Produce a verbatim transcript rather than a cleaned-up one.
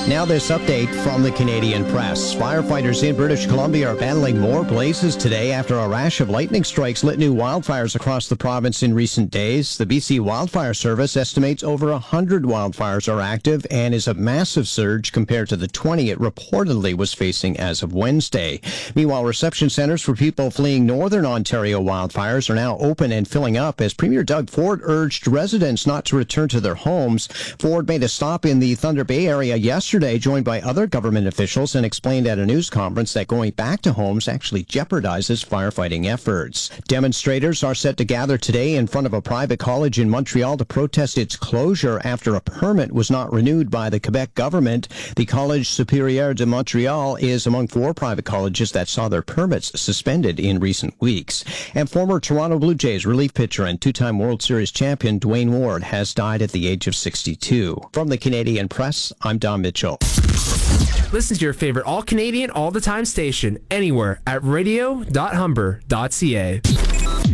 Now this update from the Canadian Press. Firefighters in British Columbia are battling more blazes today after a rash of lightning strikes lit new wildfires across the province in recent days. The B C Wildfire Service estimates over one hundred wildfires are active and is a massive surge compared to the twenty it reportedly was facing as of Wednesday. Meanwhile, reception centers for people fleeing northern Ontario wildfires are now open and filling up as Premier Doug Ford urged residents not to return to their homes. Ford made a stop in the Thunder Bay area yesterday, joined by other government officials, and explained at a news conference that going back to homes actually jeopardizes firefighting efforts. Demonstrators are set to gather today in front of a private college in Montreal to protest its closure after a permit was not renewed by the Quebec government. The Collège Supérieur de Montréal is among four private colleges that saw their permits suspended in recent weeks. And former Toronto Blue Jays relief pitcher and two-time World Series champion Dwayne Ward has died at the age of sixty-two. From the Canadian Press, I'm Don Mitchell. Listen to your favorite all-Canadian, all-the-time station anywhere at radio dot humber dot c a.